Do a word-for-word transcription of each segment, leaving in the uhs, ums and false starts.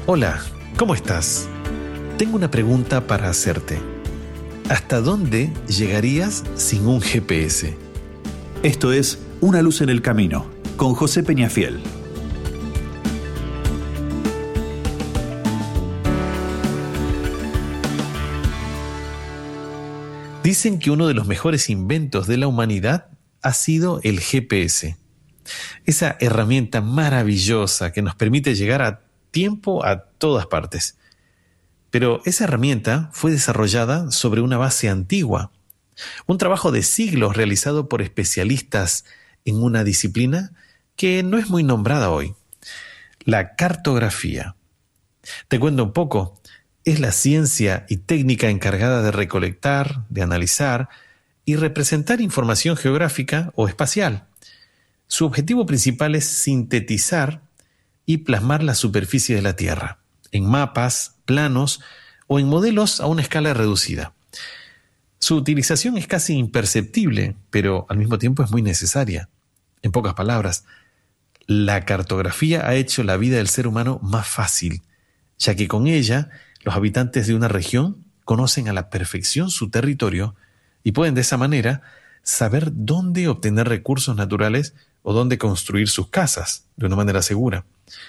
Hola, ¿cómo estás? Tengo una pregunta para hacerte. ¿Hasta dónde llegarías sin un G P S? Esto es Una luz en el camino, con José Peñafiel. Dicen que uno de los mejores inventos de la humanidad ha sido el G P S. Esa herramienta maravillosa que nos permite llegar a tiempo a todas partes. Pero esa herramienta fue desarrollada sobre una base antigua. Un trabajo de siglos realizado por especialistas en una disciplina que no es muy nombrada hoy. La cartografía. Te cuento un poco. Es la ciencia y técnica encargada de recolectar, de analizar y representar información geográfica o espacial. Su objetivo principal es sintetizar y plasmar la superficie de la Tierra, en mapas, planos o en modelos a una escala reducida. Su utilización es casi imperceptible, pero al mismo tiempo es muy necesaria. En pocas palabras, la cartografía ha hecho la vida del ser humano más fácil, ya que con ella los habitantes de una región conocen a la perfección su territorio y pueden de esa manera saber dónde obtener recursos naturales o dónde construir sus casas de una manera segura.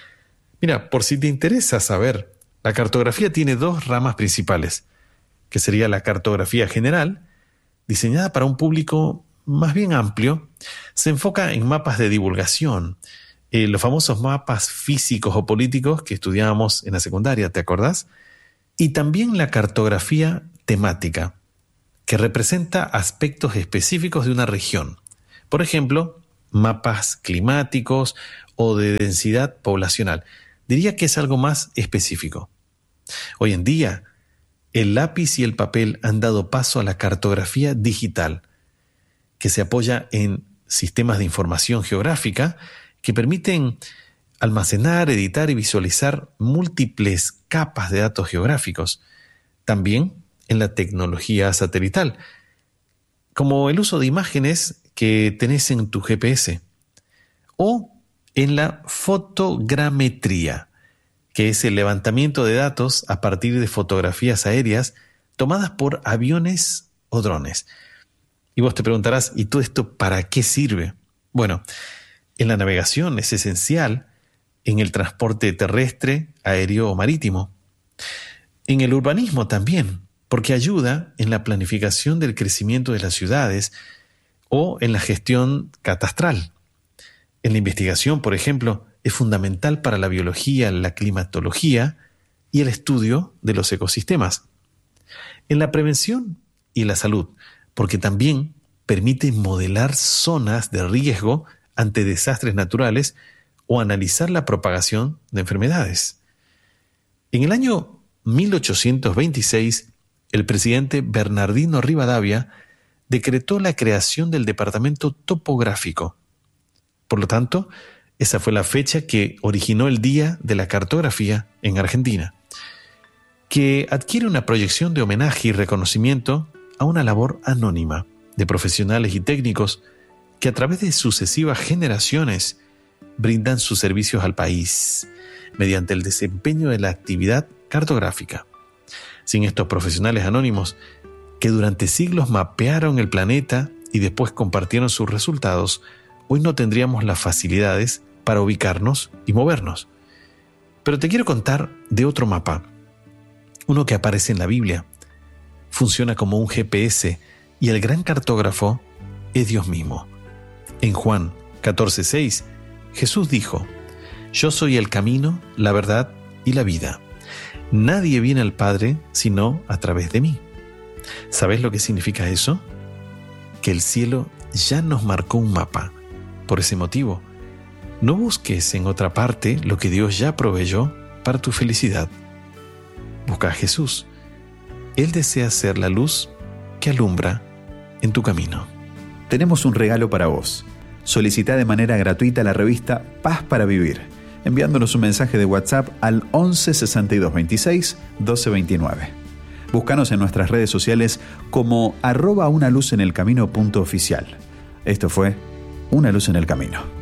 Mira, por si te interesa saber, la cartografía tiene dos ramas principales, que sería la cartografía general, diseñada para un público más bien amplio, se enfoca en mapas de divulgación, eh, los famosos mapas físicos o políticos que estudiábamos en la secundaria, ¿te acordás? Y también la cartografía temática, que representa aspectos específicos de una región. Por ejemplo, mapas climáticos o de densidad poblacional. Diría que es algo más específico. Hoy en día, el lápiz y el papel han dado paso a la cartografía digital, que se apoya en sistemas de información geográfica que permiten almacenar, editar y visualizar múltiples capas de datos geográficos. También en la tecnología satelital, como el uso de imágenes que tenés en tu G P S, o en la fotogrametría, que es el levantamiento de datos a partir de fotografías aéreas tomadas por aviones o drones. Y vos te preguntarás, ¿y todo esto para qué sirve? Bueno, en la navegación es esencial, en el transporte terrestre, aéreo o marítimo. En el urbanismo también, porque ayuda en la planificación del crecimiento de las ciudades o en la gestión catastral. En la investigación, por ejemplo, es fundamental para la biología, la climatología y el estudio de los ecosistemas. En la prevención y la salud, porque también permite modelar zonas de riesgo ante desastres naturales o analizar la propagación de enfermedades. En el año mil ochocientos veintiséis, el presidente Bernardino Rivadavia decretó la creación del Departamento Topográfico. Por lo tanto, esa fue la fecha que originó el Día de la Cartografía en Argentina, que adquiere una proyección de homenaje y reconocimiento a una labor anónima de profesionales y técnicos que a través de sucesivas generaciones brindan sus servicios al país mediante el desempeño de la actividad cartográfica. Sin estos profesionales anónimos que durante siglos mapearon el planeta y después compartieron sus resultados, hoy no tendríamos las facilidades para ubicarnos y movernos. Pero te quiero contar de otro mapa, uno que aparece en la Biblia. Funciona como un G P S y el gran cartógrafo es Dios mismo. En Juan catorce seis, Jesús dijo: «Yo soy el camino, la verdad y la vida. Nadie viene al Padre sino a través de mí». ¿Sabes lo que significa eso? Que el cielo ya nos marcó un mapa. Por ese motivo, no busques en otra parte lo que Dios ya proveyó para tu felicidad. Busca a Jesús. Él desea ser la luz que alumbra en tu camino. Tenemos un regalo para vos. Solicita de manera gratuita la revista Paz para Vivir, enviándonos un mensaje de WhatsApp al once sesenta y dos veintiséis doce veintinueve. Búscanos en nuestras redes sociales como arroba una luz en el camino punto oficial. Esto fue Una luz en el camino.